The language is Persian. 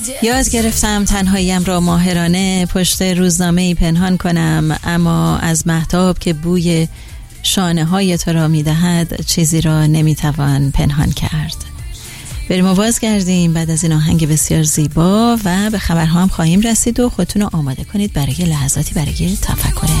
یاد گرفتم تنهاییم را ماهرانه پشت روزنامه‌ای پنهان کنم، اما از مهتاب که بوی شانه های تو را می دهد چیزی را نمی توان پنهان کرد. بریم و بازگردیم بعد از این آهنگ بسیار زیبا و به خبرها هم خواهیم رسید و خودتون رو آماده کنید برای لحظاتی برای تفکر